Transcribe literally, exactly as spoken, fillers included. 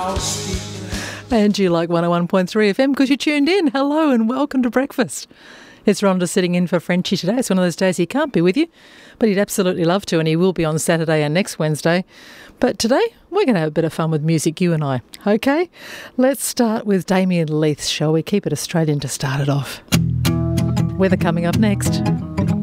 And you like one oh one point three F M because you tuned in. Hello and welcome to breakfast. It's Rhonda sitting in for Frenchie today. It's one of those days he can't be with you, but he'd absolutely love to, and he will be on Saturday and next Wednesday. But today, we're going to have a bit of fun with music, you and I. Okay? Let's start with Damien Leith, shall we? Keep it Australian to start it off. Weather coming up next.